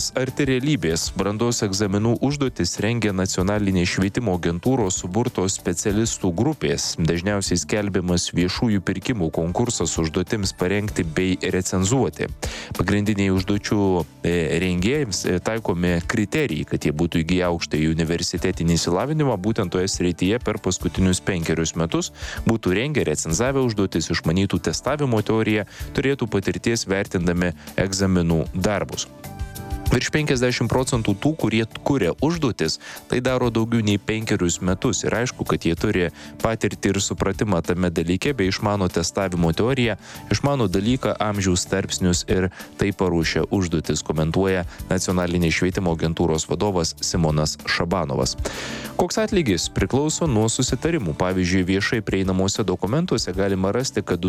Arti realybės brandos egzaminų užduotis rengia nacionalinės švietimo agentūros suburtos specialistų grupės. Dažniausiai skelbiamas viešųjų pirkimų konkursas užduotims parengti bei recenzuoti. Pagrindiniai užduočių rengėjams taikomi kriterijai, kad jie būtų įgiję aukštąjį universitetinį išsilavinimą, būtent toje srityje per paskutinius 5 metus būtų rengę, recenzavę užduotis, išmanytų testavimo teoriją, turėtų patirties vertindami egzaminų darbus. Virš 50% tų, kurie kuria užduotis, tai daro daugiau nei 5 metus ir aišku, kad jie turi patirtį ir supratimą tame dalyke, bei išmano testavimo teoriją, išmano dalyką, amžiaus tarpsnius ir tai paruošia užduotis, komentuoja nacionalinės švietimo agentūros vadovas Simonas Šabanovas. Koks atlygis priklauso nuo susitarimų. Pavyzdžiui, viešai prieinamuose dokumentuose galima rasti, kad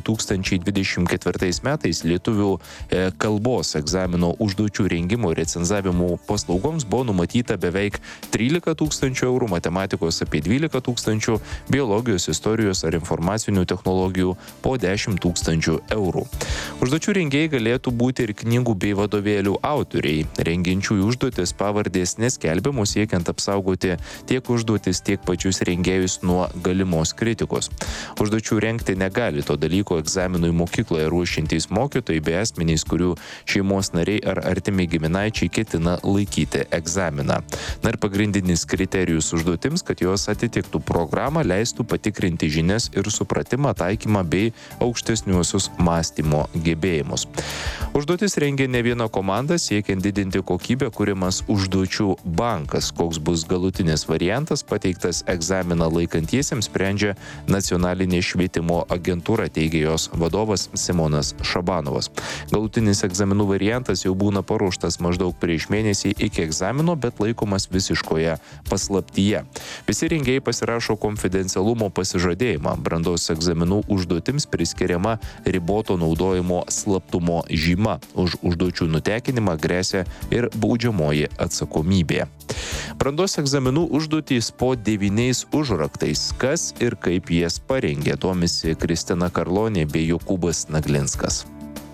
2024 metais lietuvių kalbos egzamino užduočių rengimo ir recenzavimo paslaugoms buvo numatyta beveik 13 000 eurų, matematikos apie 12 000, biologijos, istorijos ar informacinių technologijų po 10 000 eurų. Užduočių rengėjai galėtų būti ir knygų bei vadovėlių autoriai. Rengiančiųjų užduotis pavardės neskelbiamos, siekiant apsaugoti tiek užduotis, tiek pačius rengėjus nuo galimos kritikos. Užduočių rengti negali to dalyko egzaminui mokykloje ruošiantys mokytojai bei asmenys, kurių šeimos nariai ar artimi giminaičiai ketina laikyti egzaminą. Na ir pagrindinis kriterijus užduotims, kad jos atitiktų programą, leistų patikrinti žinias ir supratimą, taikymą bei aukštesniuosius mąstymo gebėjimus. Užduotis rengia ne viena komanda, siekiant didinti kokybę, kuriamas užduočių bankas. Koks bus galutinis variantas, pateiktas egzaminą laikantiesiems, sprendžia nacionalinė švietimo agentūra, teigia jos vadovas Simonas Šabanovas. Galutinis egzaminų variantas jau būna paruoštas maždaug prieš mėnesį iki egzamino, bet laikomas visiškoje paslaptyje. Visi rengėjai pasirašo konfidencialumo pasižadėjimą. Brandos egzaminų užduotims priskiriama riboto naudojimo slaptumo žyma. Už užduočių nutekinimą gresia ir baudžiamoji atsakomybė. Brandos egzaminų užduotys po 9 užraktais. Kas ir kaip jas parengė, domisi Kristina Karlonė bei Jokūbas Naglinskas.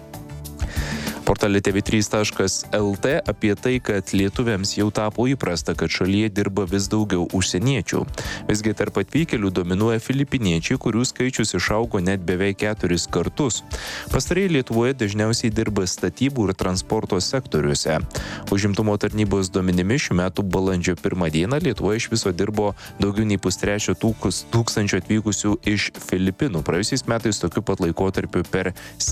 Portale tv3.lt apie tai, kad lietuviams jau tapo įprasta, kad šalyje dirba vis daugiau užsieniečių. Visgi tarp atvykėlių dominuoja filipiniečiai, kurių skaičius išaugo net beveik 4 kartus. Pastarieji Lietuvoje dažniausiai dirba statybų ir transporto sektoriuose. Užimtumo tarnybos duomenimis šių metų balandžio 1 dieną Lietuvoje iš viso dirbo daugiau nei 2,3 tūkstančio atvykusių iš Filipinų. Praėjusiais metais tokiu pat laikotarpiu per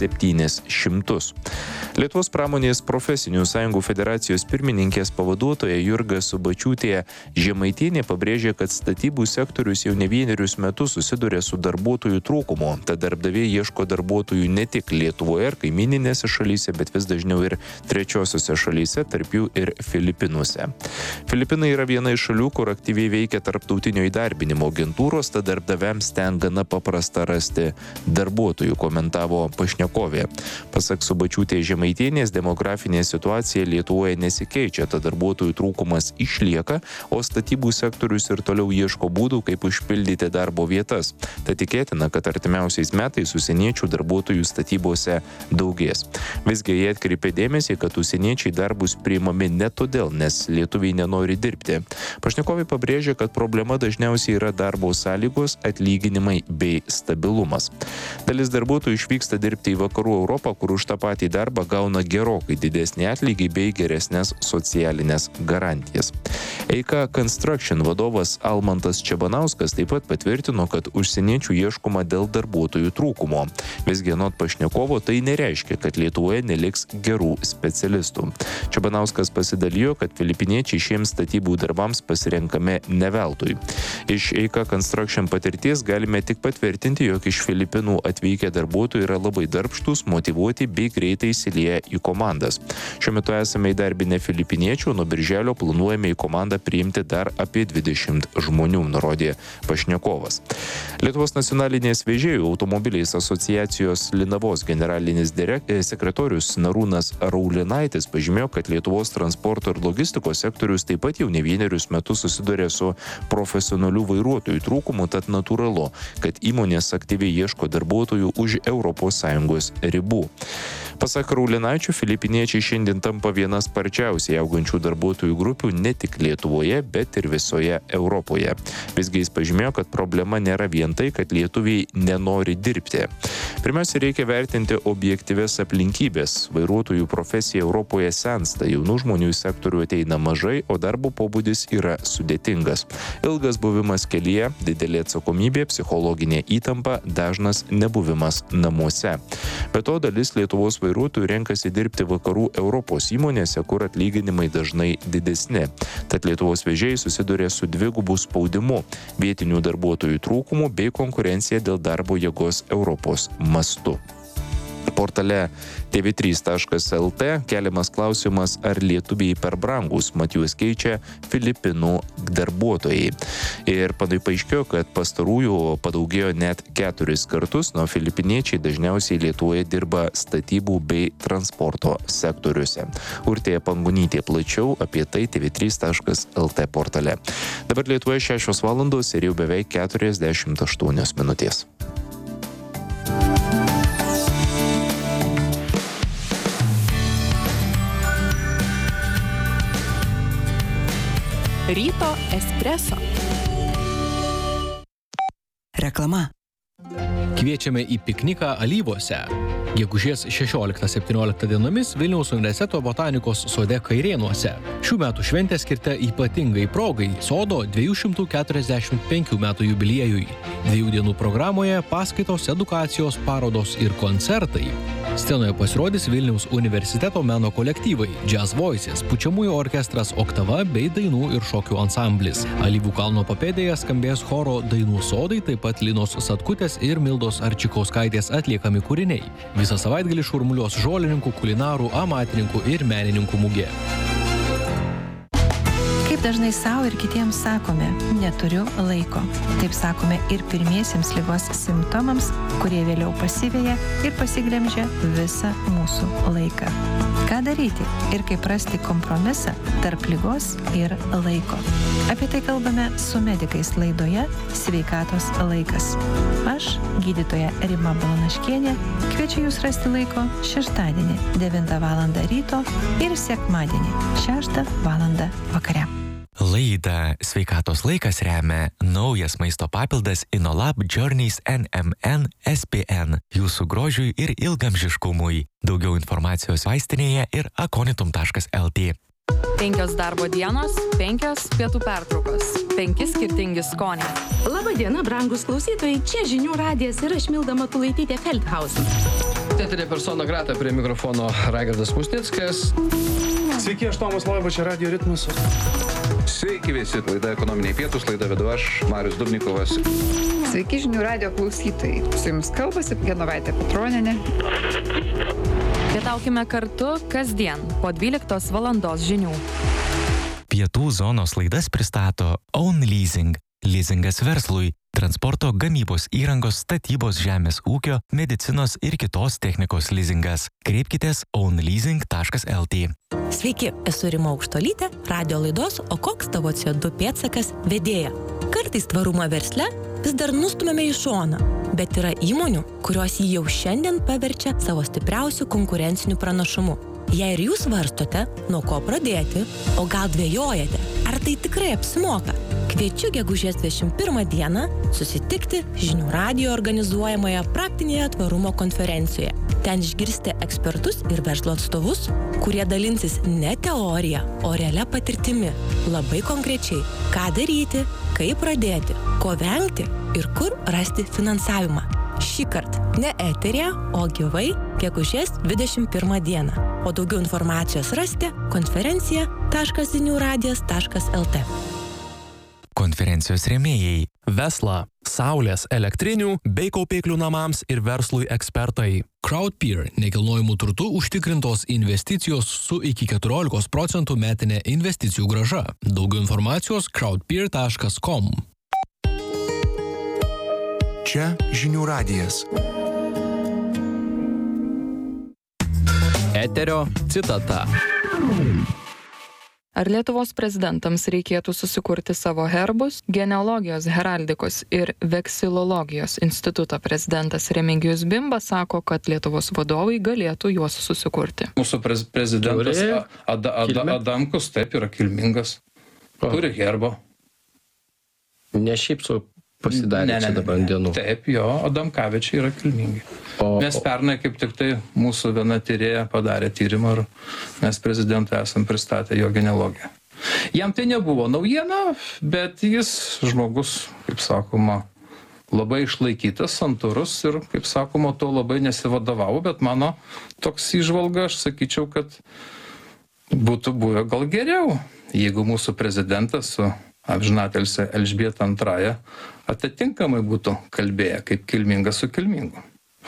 700. Lietuvos pramonės profesinių sąjungų federacijos pirmininkės pavaduotoja Jurga Subačiūtė Žemaitienė pabrėžė, kad statybų sektorius jau ne vienerius metus susiduria su darbuotojų trūkumu. Tad darbdaviai ieško darbuotojų ne tik Lietuvoje ar kaimininėse šalyse, bet vis dažniau ir trečiosiose šalyse, tarp jų ir Filipinuose. Filipinai yra viena iš šalių, kur aktyviai veikia tarptautinio įdarbinimo agentūros, tad darbdaviams ten gana paprasta rasti darbuotojų, komentavo pašnekovė. Pasak Subačiūtė Žemaitienės, demografinė situacija Lietuvoje nesikeičia, tad darbuotojų trūkumas išlieka, o statybų sektorius ir toliau ieško būdų, kaip užpildyti darbo vietas. Tad tikėtina, kad artimiausiais metais užsieniečių darbuotojų statybose daugės. Visgi jie atkreipė dėmesį, kad užsieniečiai darbus priimami ne todėl, nes lietuviai nenori dirbti. Pašnekovai pabrėžė, kad problema dažniausiai yra darbo sąlygos, atlyginimai bei stabilumas. Dalis darbuotojų išvyksta dirbti į Vakarų Europą, kur už tą patį darbą gauna gerokai didesnį atlygį bei geresnės socialinės garantijas. Eika Construction vadovas Almantas Čebanauskas taip pat patvirtino, kad užsieniečių ieškoma dėl darbuotojų trūkumo. Visgi anot pašnekovo tai nereiškia, kad Lietuvoje neliks gerų specialistų. Čebanauskas pasidalijo, kad filipiniečiai šiems statybų darbams pasirenkami ne veltui. Iš Eika Construction patirties galime tik patvirtinti, jog iš Filipinų atvykę darbuotojai yra labai darbštūs, motyvuoti bei greitai įsilieja į komandas. Šiuo metu esame įdarbinę filipiniečių, nuo birželio planuojame į komandą priimti dar apie 20 žmonių, nurodė pašnekovas. Lietuvos nacionalinės vežėjų automobiliais asociacijos Linavos generalinis sekretorius Narūnas Raulinaitis pažymėjo, kad Lietuvos transporto ir logistikos sektorius taip pat jau ne vienerius metus susiduria su profesionalių vairuotojų trūkumu, tad natūralu, kad įmonės aktyviai ieško darbuotojų už ES ribų. Pasak Raulinaičio, filipiniečiai šiandien tampa viena sparčiausiai augančių darbuotojų grupių ne tik Lietuvoje, bet ir visoje Europoje. Visgi jis pažymėjo, kad problema nėra vien tai, kad lietuviai nenori dirbti. Pirmiausia, reikia vertinti objektyvias aplinkybės. Vairuotojų profesija Europoje sensta, jaunų žmonių į sektorių ateina mažai, o darbo pobūdis yra sudėtingas. Ilgas buvimas kelyje, didelė atsakomybė, psichologinė įtampa, dažnas nebuvimas namuose. Be to, dalis Lietuvos vairuotojų renkasi dirbti vakarų Europos įmonėse, kur atlyginimai dažnai didesni. Tad Lietuvos vežėjai susiduria su dvigubu spaudimu, vietinių darbuotojų trūkumu bei konkurencija dėl darbo jėgos Europos mastu. Portale tv3.lt keliamas klausimas, ar lietuviai per brangus, mat juos keičia Filipinų darbuotojai. Ir paaiškėjo, kad pastarųjų padaugėjo net 4 kartus, nuo filipiniečiai dažniausiai Lietuvoje dirba statybų bei transporto sektoriuose. Urtė Pangonytė plačiau apie tai tv3.lt portale. Dabar Lietuvoje 6 valandos ir jau beveik 48 minutės. Ryto espreso. Reklama. Kviečiame į pikniką Alyvuose. Gegužės 16-17 dienomis Vilniaus universiteto botanikos sode Kairėnuose. Šių metų šventė skirta ypatingai progai sodo 245 metų jubiliejui. 2 dienų programoje paskaitos, edukacijos, parodos ir koncertai. Scenoje pasirodys Vilniaus universiteto meno kolektyvai, Jazz Voices, pučiamųjų orkestras Oktava bei dainų ir šokių ansamblis. Alyvų kalno papėdėje skambės choro Dainų sodai, taip pat Linos Satkutės ir Mildos Arčikauskaitės atliekami kūriniai. Visą savaitgalį šurmuliuos žolininkų, kulinarų, amatininkų ir menininkų mugė. Kaip dažnai savo ir kitiems sakome, neturiu laiko. Taip sakome ir pirmiesiems ligos simptomams, kurie vėliau pasiveja ir pasiglemžia visą mūsų laiką. Ką daryti ir kaip rasti kompromisą tarp ligos ir laiko? Apie tai kalbame su medikais laidoje Sveikatos laikas. Aš, gydytoja Rima Balanaškienė, kviečiu jūs rasti laiko šeštadienį 9 val. Ryto ir sekmadienį 6 val. Vakare. Laidą Sveikatos laikas remia naujas maisto papildas InnoLab Journeys NMN SPN jūsų grožiui ir ilgamžiškumui. Daugiau informacijos vaistinėje ir aconitum.lt. 5 darbo dienos, 5 pietų pertraukos, 5 skirtingi skoniai. Labadiena, brangus klausytojai, čia Žinių radijas ir aš Milda Matulaitytė Feldhausen. Teatrė persona grata, prie mikrofono Raigardas Musnickas. Sveiki, aš Tomas Loiba, čia Radio Ritmas. Sveiki visi, laida Ekonominiai pietūs, laidą vedu aš, Marius Dubnikovas. Sveiki Žinių radijo klausytojai, su jumis kalbasi Genovaitė Petronienė. Pietaukime kartu kasdien po 12 valandos žinių. Pietų zonos laidas pristato Own Leasing. Leasingas verslui, transporto, gamybos įrangos, statybos, žemės ūkio, medicinos ir kitos technikos leasingas. Kreipkitės ownleasing.lt. Sveiki, esu Rima Aukštolytė, radio laidos O koks tavo CO2 pėdsakas vedėja. Kartais tvarumą versle vis dar nustumėme į šoną, bet yra įmonių, kurios jį jau šiandien paverčia savo stipriausių konkurencinių pranašumų. Jei ir jūs svarstote, nuo ko pradėti, o gal dvejojate, ar tai tikrai apsimoka, kviečiu gegužės 21 dieną susitikti Žinių radijo organizuojamoje praktinėje tvarumo konferencijoje. Ten išgirsite ekspertus ir verslo atstovus, kurie dalinsis ne teorija, o realia patirtimi. Labai konkrečiai, ką daryti, kaip pradėti, ko vengti ir kur rasti finansavimą. Šįkart ne eteryje, o gyvai gegužės 21 dieną. O daugiau informacijos rasite konferencija.žiniųradijas.lt. Konferencijos rėmėjai. Vesla, saulės, elektrinių bei kaupiklių namams ir verslui ekspertai. Crowdpeer – nekilnojamų turtų užtikrintos investicijos su iki 14% metinė investicijų grąža. Daugiau informacijos crowdpeer.com. Čia Žinių radijas. Eterio citata. Ar Lietuvos prezidentams reikėtų susikurti savo herbus? Genealogijos, heraldikos ir veksilologijos instituto prezidentas Remigijus Bimba sako, kad Lietuvos vadovai galėtų juos susikurti. Mūsų prezidentas Adamkus taip yra kilmingas. Turi herbo. Ne šiaip su pasidarė čia dabar dienų. Taip, jo, Adamkavičiai yra kilmingi. Mes pernai kaip tik tai mūsų viena tyrėja padarė tyrimą ir mes prezidentui esam pristatę jo genealogiją. Jam tai nebuvo naujiena, bet jis žmogus, kaip sakoma, labai išlaikytas, santūrus ir, kaip sakoma, to labai nesivadovavo, bet mano toks įžvalga, aš sakyčiau, kad būtų buvę gal geriau, jeigu mūsų prezidentas su amžinatilsį Elžbieta II atitinkamai būtų kalbėję kaip kilmingas su kilmingu.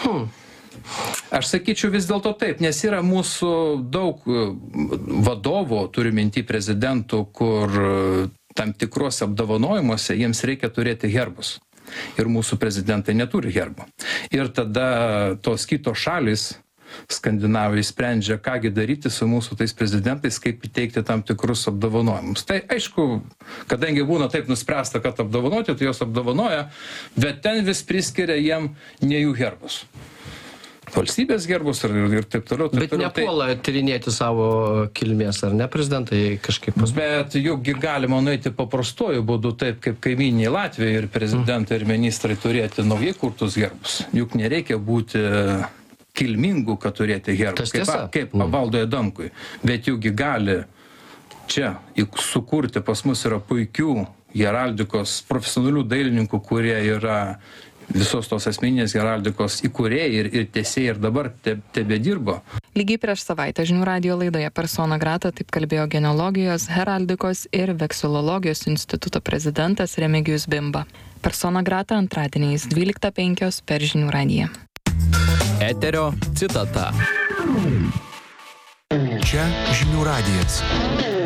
Aš sakyčiau vis dėlto taip, nes yra mūsų daug vadovų, turiu minty prezidentų, kur tam tikruose apdovanojimuose jiems reikia turėti herbus. Ir mūsų prezidentai neturi herbo. Ir tada tos kitos šalis, Skandinavai, sprendžia, kągi daryti su mūsų tais prezidentais, kaip įteikti tam tikrus apdovanojimus. Tai aišku, kadangi būna taip nuspręsta, kad apdovanoti, tai jos apdovanoja, bet ten vis priskiria jiem ne jų herbus. Valstybės gerbus ir taip toliau. Bet nepuola tyrinėti savo kilmės, ar ne, prezidentai kažkaip? Bet juk galima nueiti paprastuoju būdu, taip kaip kaimyniniai Latvijai ir prezidentai ir ministrai turėti naujai kurtus gerbus. Juk nereikia būti kilmingų, kad turėti herbus, kaip Valdui Adamkui. Bet juk gali čia sukurti, pas mus yra puikių heraldikos profesionalių dailininkų, kurie yra visos tos asmeninės heraldikos įkūrėjai ir tęsėjai ir dabar tebedirbo. Lygiai prieš savaitę Žinių radijo laidoje Persona grata taip kalbėjo genealogijos, heraldikos ir veksilologijos instituto prezidentas Remigijus Bimba. Persona grata antradieniais 12:05 per Žinių radiją. Eterio citata. Čia Žinių radijas.